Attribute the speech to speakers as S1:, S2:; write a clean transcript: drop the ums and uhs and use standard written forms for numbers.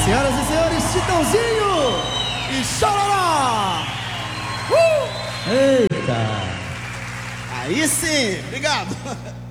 S1: Senhoras e senhores, Chitãozinho e Chororó!
S2: Eita!
S1: Aí sim, obrigado!